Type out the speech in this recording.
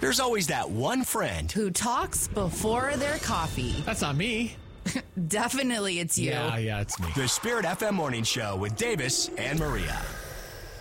there's always that one friend who talks before their coffee. That's not me. Definitely it's you. Yeah, it's me. The Spirit FM Morning Show with Davis and Maria.